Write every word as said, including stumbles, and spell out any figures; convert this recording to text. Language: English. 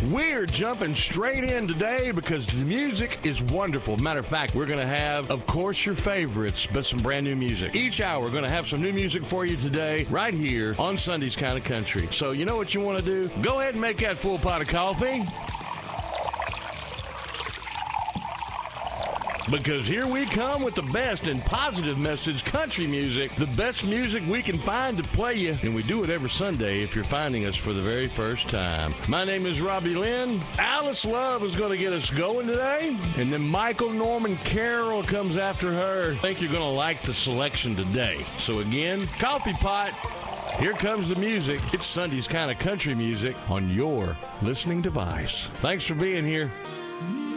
We're jumping straight in today because the music is wonderful. Matter of fact, we're going to have, of course, your favorites, but some brand new music. Each hour, we're going to have some new music for you today, right here on Sunday's Kind of Country. So you know what you want to do? Go ahead and make that full pot of coffee. Because here we come with the best and positive message country music, the best music we can find to play you, and we do it every Sunday if you're finding us for the very first time. My name is Robbie Lynn. Alice Love is going to get us going today, and then Michael Norman Carroll comes after her. I think you're going to like the selection today. So again, coffee pot, here comes the music. It's Sunday's Kind of Country music on your listening device. Thanks for being here.